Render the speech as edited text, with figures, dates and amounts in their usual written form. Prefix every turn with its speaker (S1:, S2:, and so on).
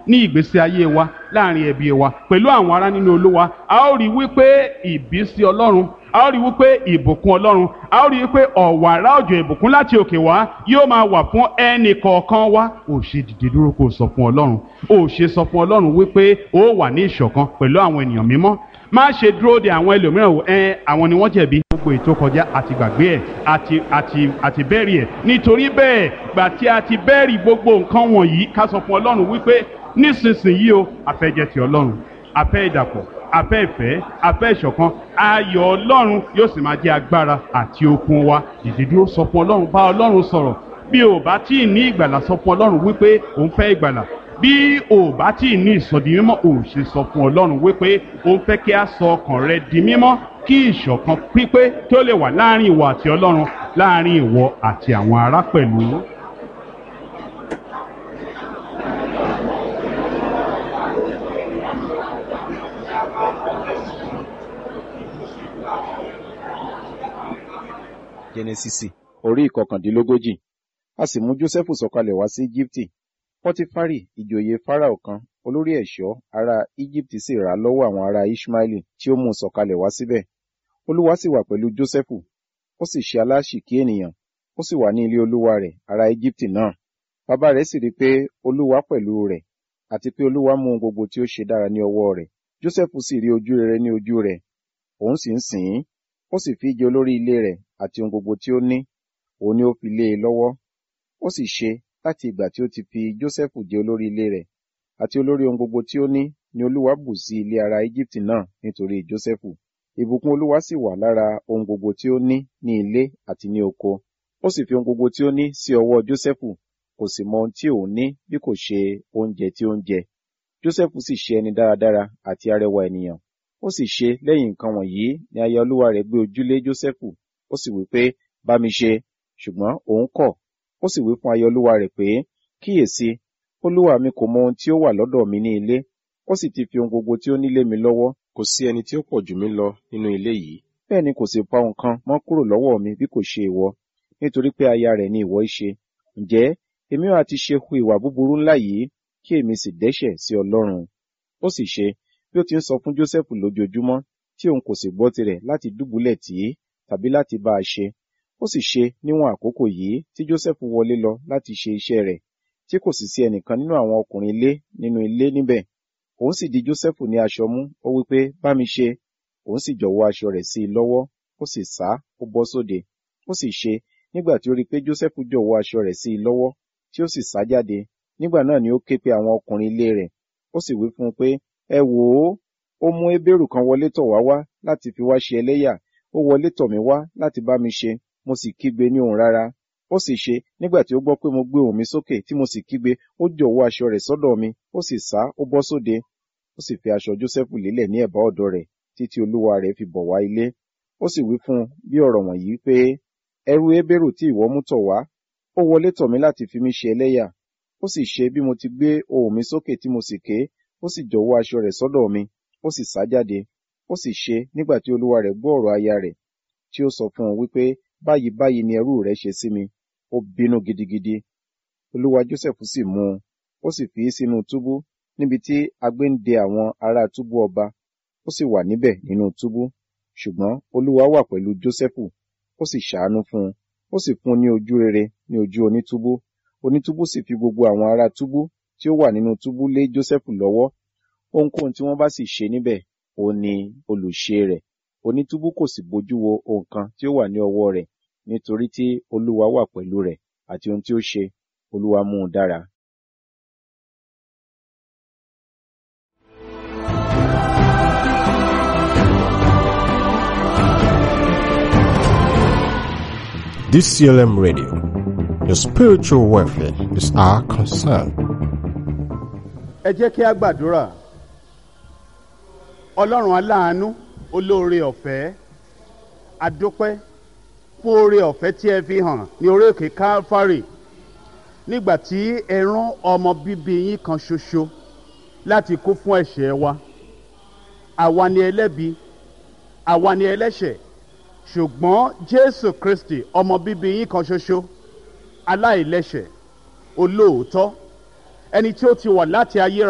S1: ní ìgbésí ayé wa, láàrin ẹbí wa, pẹ̀lú àwọn ará nínú Olúwa, a ó rí wípé ìbísí Ọlọ́run, a ó rí wípé ìbùkún Ọlọ́run, a ó rí wípé ọ̀wàrà òjò ìbùkún láti òkè wá yóò máa wà fún ẹnì kọ̀ọ̀kan wa. Ó ṣe dìde dúró kó sọ fún Ọlọ́run, ó ṣe sọ fún Ọlọ́run wípé ó wà ní ìṣọ̀kan pẹ̀lú àwọn ènìyàn mímọ́. Má ṣe dúró de àwọn ẹlòmíràn wò àwọn ni wọ́n jẹ̀bi gbogbo ètò kọjá àti gbàgbé ẹ̀ àti bẹ́ẹ̀rì ẹ̀. Nítorí bẹ́ẹ̀ gbà tí a ti bẹ́ẹ̀rì gbogbo nǹkan wọ̀nyí, ká sọ fún Ọlọ́run wípé nísinsìnyí o, a fẹ́ jẹ́ ti Ọlọ́run, a fẹ́ ìdàpọ̀, a fẹ́ ìfẹ́, a fẹ́ ìṣọ̀kan. Ayọ̀ Ọlọ́run yóò sì máa jẹ́ agbára àti okun wa. Dìde dúró sọ fún Ọlọ́run, bá Ọlọ́run sọ̀rọ̀. Bí o bá tí ì ní ìgbàlà, sọ fún Ọlọ́run wípé o ń fẹ́ ìgbàlà. Bí o bá tí ì ní ìsọdi mímọ́, o ṣe sọ fún Ọlọ́run wípé o ń fẹ́ kí a sọ ọkàn rẹ di mímọ́, kí ìṣọ̀kan pípé tó lè wà láàrin ìwọ àti Ọlọ́run, láàrin ìwọ àti àwọn ará pẹ̀lú.
S2: Jẹ́nẹ́sísì orí ìkọkàndínlógójì. A sì mú Jósẹ́fù sọ̀kalẹ̀ wá sí Íjíbítì. Pọ́tífárì ìjòyè Fáráò kan, olórí ẹ̀ṣọ́ ará Íjíbítì sì rà á lọ́wọ́ àwọn ará Iṣmaeli tí ó mú un sọ̀kalẹ̀ wá síbẹ̀. Olúwa sì wà pẹ̀lú Jósẹ́fù, ó sì ṣe aláṣìkí ènìyàn, ó sì wà ní ilé olúwa rẹ̀ ará Íjíbítì náà. Bàbá rẹ̀ sì rí pé Olúwa pẹ̀lú rẹ̀, àti pé Olúwa mú ohun gbogbo tí ó ṣe dára ní ọwọ́ rẹ̀. Jósẹ́fù sì rí ojú rere ní ojú rẹ̀, òun sì ń sìn ín, ó sì fi jẹ olórí ilé rẹ̀, àti ohun gbogbo tí ó ní, òun ni ó fi lé e lọ́wọ́. Ó sì ṣe láti ìgbà tí ó ti fi Jósẹ́fù jẹ olórí ilé rẹ̀, àti olórí ohun gbogbo tí ó ní, ni Olúwa bù sí ilé ará Íjíbítì náà nítorí Jósẹ́fù. Ìbùkún Olúwa sì wà lára ohun gbogbo tí ó ní ní ilé àti ní oko. Ó sì fi ohun gbogbo tí ó ní sí ọwọ́ Jósẹ́fù, kò sì mọ ohun tí òun ní bí kò ṣe oúnjẹ tí ó ń jẹ. Jósẹ́fù sì ṣe ẹni dáradára àti arẹwà ènìyàn. Ó sì ṣe lẹ́yìn nǹkan wọ̀nyí ni aya olúwa rẹ̀ gbé ojú lé Jósẹ́fù, ó sì wí pé, bá mi ṣe, ṣùgbọ́n òun kọ̀. Ó sì wí fún aya olúwa rẹ̀ pé, kíyèsí, olúwa mi kò mọ ohun tí ó wà lọ́dọ̀ mi ní ilé, ó sì ti fi ohun gbogbo tí ó ní lé mi lọ́wọ́.
S3: Kò sí ẹni tí ó pọ̀ jù mí lọ nínú ilé yìí.
S2: Bẹ́ẹ̀ ni kò sì pa nǹkan mọ́ kúrò lọ́wọ́ mi bí kò ṣe ìwọ, nítorí pé aya rẹ̀ ni ìwọ í ṣe. Ǹjẹ́ èmi ó ti ṣe hu ìwà búburú ńlá yìí, kí èmi sì dẹ́ṣẹ̀ sí Ọlọ́run? Ó sì ṣe, bí ó ti ń sọ fún Jósẹ́fù lójoojúmọ́, tí òun kò sì gbọ́ tirẹ̀ láti dùbúlẹ̀ tì í tàbí láti bá a ṣe. Ó sì ṣe níwọ̀n àkókò yìí tí Jósẹ́fù wọlé lọ láti ṣe iṣẹ́ rẹ̀, tí kò sì sí ẹnìkan nínú àwọn ọkùnrin ilé nínú ilé níbẹ̀. Òun sì di Jósẹ́fù ní aṣọ mú, ó wí pé, bá mi ṣe. Òun sì jọ̀wọ́ aṣọ rẹ̀ sí i lọ́wọ́, ó sì sá, ó bọ́ sóde. Ó sì ṣe, nígbà tí ó rí pé Jósẹ́fù jọ̀wọ́ aṣọ rẹ̀ sí i lọ́wọ́, tí ó sì sá jáde, nígbà náà ni ó ké pe àwọn ọkùnrin ilé rẹ̀. Ó sì wí fún un pé, ẹ wò ó mú Hébérù kan wọlé tọ̀ wá wá láti fi wá ṣe ẹlẹ́yà. Ó wọlé tọ̀ mí wá láti bá mi ṣe, mo sì kígbe ní ohùn rara. Ó sì ṣe, nígbà tí ó gbọ́ pé mo gbé ohùn mi sókè tí mo sì kígbe, ó jọ̀wọ́ aṣọ rẹ̀ sọ́dọ̀ mi, ó sì sá, ó bọ́ sóde. Ó sì fi aṣọ Jósẹ́fù lélẹ̀ ní ẹ̀bá ọ̀dọ̀ rẹ̀, títí olúwa rẹ̀ fi bọ̀ wá ilé. Ó sì wí fún un bí ọ̀rọ̀ wọ̀nyí pé, ẹrú Hébérù tí ìwọ mú tọ̀ wá, ó wọlé tọ̀ mí láti fi mí ṣe ẹlẹ́yà. Ó sì ṣe, bí mo ti gbé ohùn mi sókè tí mo sì ké, ó sì jọ̀wọ́ aṣọ rẹ̀ sọ́dọ̀ mi, ó sì sá jáde. Ó sì ṣe, nígbà tí olúwa rẹ̀ gbọ́ ọ̀rọ̀ aya rẹ̀, tí ó sọ fún un wípé, báyìí báyìí ni ẹrú rẹ̀ ṣe sí mi, ó bínú gidigidi. Olúwa Jósẹ́fù sì mú un, ó sì fi í sínú túbú, níbi tí agbé ń de àwọn ará túbú ọba. Ó sì wà níbẹ̀ nínú túbú. Ṣùgbọ́n Olúwa wà pẹ̀lú Jósẹ́fù, ó sì ṣàánú fún un, ó sì fún un ní ojú rere ní ojú onítúbú. Onítúbú sì fi gbogbo àwọn ará túbú tí ó wà nínú túbú lé Jósẹ́fù lọ́wọ́. Ohunkóhun tí wọ́n bá sì ṣe níbẹ̀, òun ni olùṣe rẹ̀. Onítúbú kò sì bójú wo ohun kan tí ó wà ní ọwọ́ rẹ̀, nítorí tí Olúwa wà pẹ̀lú rẹ̀, àti ohun tí ó ṣe, Olúwa mú un dára.
S4: DCLM Radio. Your spiritual welfare is our concern.
S1: Ẹ jẹ́ kí a gbàdúrà. Ọlọ́run aláàánú, olóore ọ̀fẹ́, a dúpẹ́ fún oore ọ̀fẹ́ tí ẹ fi hàn ní orí òkè Calvary nígbà tí ẹ rán ọmọ bíbí yín kan ṣoṣo láti kú fún ẹ̀ṣẹ̀ wa. Àwa ni ẹlẹ́bi, àwa ni ẹlẹ́ṣẹ̀, ṣùgbọ́n Jésù Kristi ọmọ bíbí yín kan ṣoṣo, aláìlẹ́ṣẹ̀, olóòótọ́, ẹni tí ó ti wà láti ayé